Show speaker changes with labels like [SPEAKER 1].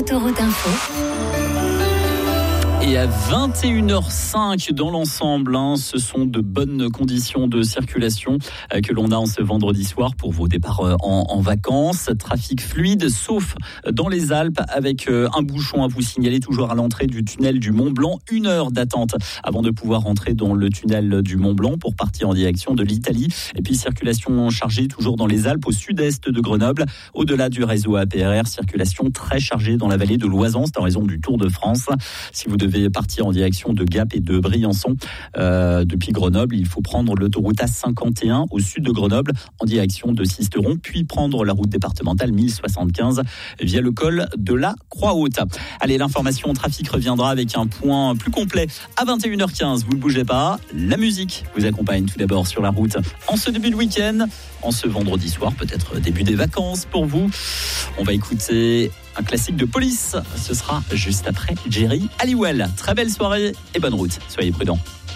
[SPEAKER 1] Autoroute Info.
[SPEAKER 2] Et à 21h05 dans l'ensemble, ce sont de bonnes conditions de circulation que l'on a en ce vendredi soir pour vos départs en vacances. Trafic fluide, sauf dans les Alpes, avec un bouchon à vous signaler toujours à l'entrée du tunnel du Mont Blanc. 1 heure d'attente avant de pouvoir rentrer dans le tunnel du Mont Blanc pour partir en direction de l'Italie. Et puis circulation chargée toujours dans les Alpes, au sud-est de Grenoble. Au-delà du réseau APRR, circulation très chargée dans la vallée de l'Oisans, c'est en raison du Tour de France. Si vous devez partir en direction de Gap et de Briançon depuis Grenoble, il faut prendre l'autoroute A51 au sud de Grenoble en direction de Sisteron, puis prendre la route départementale 1075 via le col de la Croix-Haute. Allez, l'information trafic reviendra avec un point plus complet à 21h15. Vous ne bougez pas, la musique vous accompagne tout d'abord sur la route en ce début de week-end, en ce vendredi soir, peut-être début des vacances pour vous. On va écouter un classique de Police. Ce sera juste après Jerry Halliwell. Très belle soirée et bonne route. Soyez prudents.